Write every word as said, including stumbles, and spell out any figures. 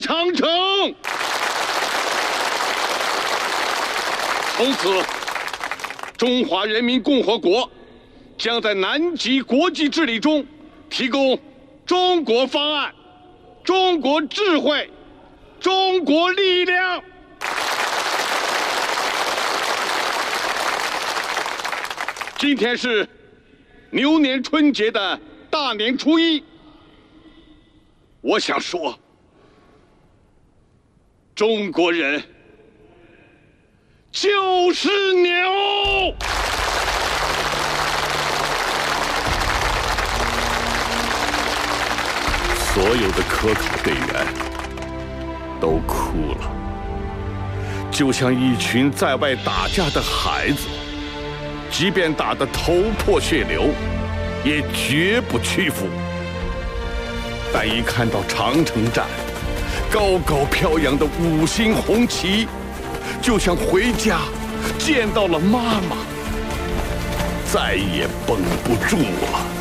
长城。从此，中华人民共和国将在南极国际治理中提供中国方案、中国智慧、中国力量。今天是牛年春节的大年初一，我想说，中国人就是牛。 所有的科考队员都哭了，就像一群在外打架的孩子，即便打得头破血流，也绝不屈服。但一看到长城站高高飘扬的五星红旗，就像回家见到了妈妈，再也绷不住了。